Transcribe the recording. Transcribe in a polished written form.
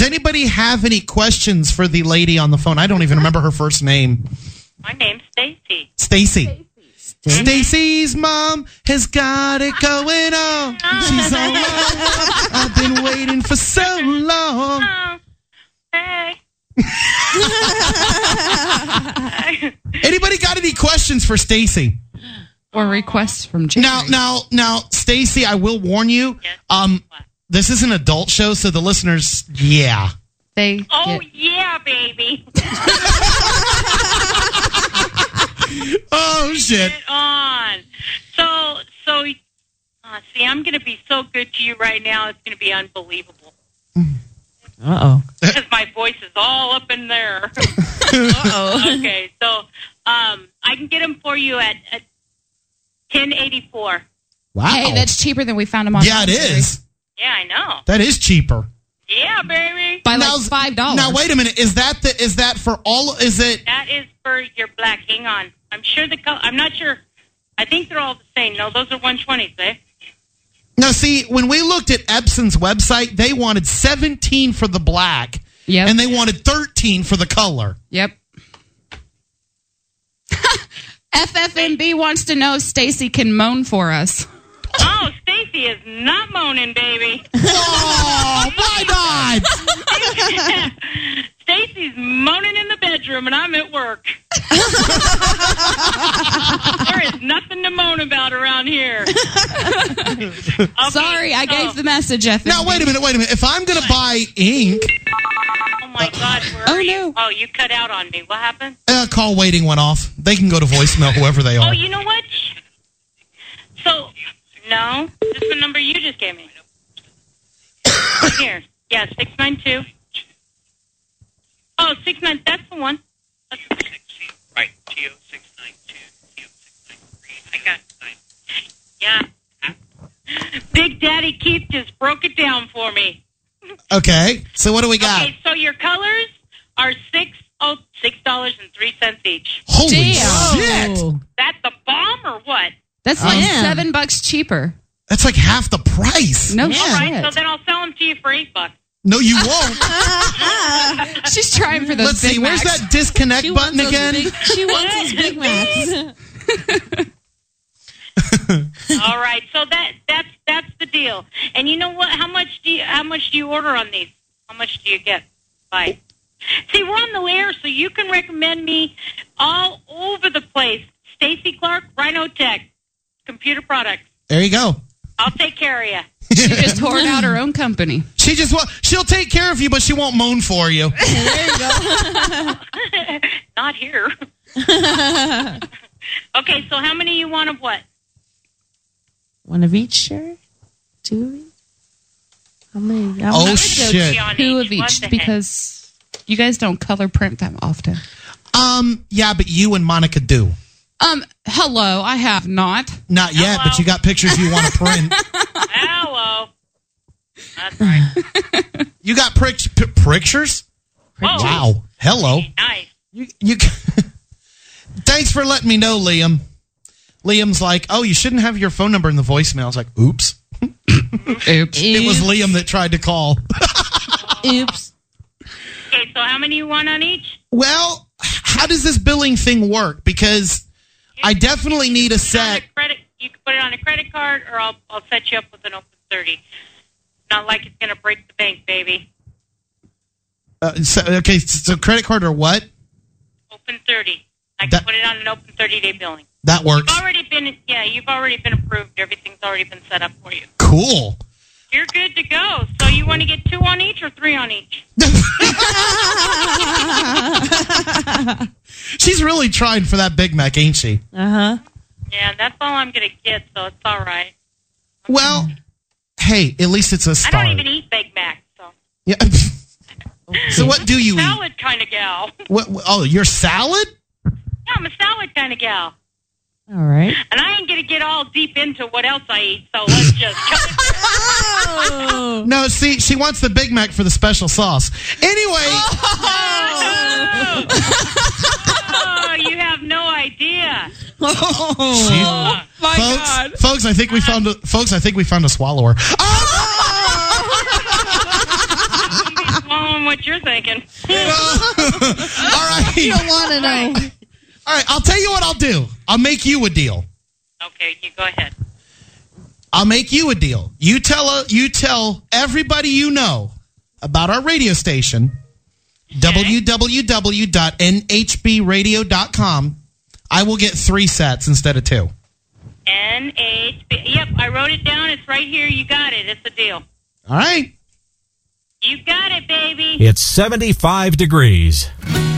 anybody have any questions for the lady on the phone? I don't even remember her first name. My name's Stacy. Stacy. Stacy's mom has got it going on. She's all alone. I've been waiting for so long. Oh, hey. Anybody got any questions for Stacy? Or requests from Jerry? Now, Stacy, I will warn you. Yes. This is an adult show, so the listeners, yeah. Yeah, baby. Oh shit. Get on. So, see, I'm going to be so good to you right now. It's going to be unbelievable. Uh-oh. Because my voice is all up in there. Uh-oh. Okay, so I can get them for you at $10.84. Wow. Hey, that's cheaper than we found them on. Yeah, it is. Yeah, I know. That is cheaper. Yeah, baby. By like $5. Now wait a minute. Is that for all? Is it? That is for your black. Hang on. I'm sure I'm not sure. I think they're all the same. No, those are 120s, eh? Now, see, when we looked at Epson's website, they wanted 17 for the black, Yep. and they wanted 13 for the color. Yep. FFMB wants to know if Stacy can moan for us. Oh, Stacy is not moaning, baby. Oh, why not? Stacy's moaning in the bedroom, and I'm at work. There is nothing to moan about around here. Okay, Sorry, I gave the message, FFMB. Now, wait a minute. If I'm going to buy ink... Oh, my God. Where are you? Oh, you cut out on me. What happened? Call waiting went off. They can go to voicemail, whoever they are. Oh, you know what? So, no. This is the number you just gave me. Here. Yeah, 692. Oh, 69. That's the one. Right. TO 692. TO 693. I got it. Yeah. Big Daddy Keith just broke it down for me. Okay. So what do we got? Okay, so your colors are $6.03 each. Holy Damn. shit! That's the bomb or what? That's like Damn. $7 cheaper. That's like half the price. No All shit. right, so then I'll sell them to you for $8. No, you won't. She's trying for those Let's Big see. Where's Macs. that disconnect button again? She wants those Big Macs. All right, so that's the deal. And you know what? How much do you order on these? How much do you get? Bye. See, we're on the air, so you can recommend me all over the place. Stacy Clark, Rhino Tech, computer products. There you go. I'll take care of you. She just hoarded out her own company. She'll take care of you, but she won't moan for you. There you go. Not here. Okay, so how many you want of what? One of each, sure? Two of each? How many? Oh, shit. Two of each, because you guys don't color print that often. Yeah, but you and Monica do. Hello, I have not. Not yet, but you got pictures you want to print. Hello. That's right. You got pictures? Whoa. Wow. Hello. Nice. You. Thanks for letting me know, Liam. Liam's like, oh, you shouldn't have your phone number in the voicemail. I was like, oops. Oops. It was Liam that tried to call. Oops. Okay, so how many you want on each? Well, how does this billing thing work? Because I definitely need a set. You can put it on a credit card, or I'll set you up with an Open 30. Not like it's going to break the bank, baby. So credit card or what? Open 30. I can put it on an Open 30-day billing. That works. You've already been approved. Everything's already been set up for you. Cool. You're good to go. So you want to get 2 on each or 3 on each? She's really trying for that Big Mac, ain't she? Uh-huh. Yeah, that's all I'm going to get, so it's all right. Well, hey, at least it's a start. I don't even eat Big Mac, so. Yeah. So what do you eat? Salad kind of gal. What? Oh, your salad? Yeah, I'm a salad kind of gal. All right. And I ain't going to get all deep into what else I eat, so let's just cut it. Oh. No, see, she wants the Big Mac for the special sauce. Anyway. Oh, you have no idea. Oh, my God. Folks, I think we found a swallower. Swallowing on what you're thinking. All right. You don't want to know. All right, I'll tell you what I'll do. I'll make you a deal. Okay, you go ahead. I'll make you a deal. You tell everybody you know about our radio station, www.nhbradio.com. I will get 3 sets instead of 2. NHB. Yep, I wrote it down. It's right here. You got it. It's a deal. All right. You got it, baby. It's 75 degrees.